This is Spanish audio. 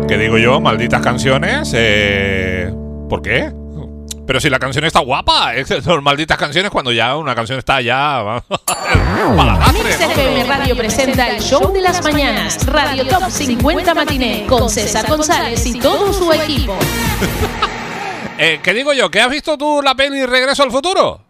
¿Qué digo yo? Malditas canciones. ¿Por qué? Pero si la canción está guapa, son malditas canciones cuando ya una canción está ya... Mix FM Radio presenta el show de las mañanas, Radio Top 50 Matiné, con César González y todo su equipo. ¿Qué digo yo? ¿Qué has visto tú la peli Regreso al Futuro?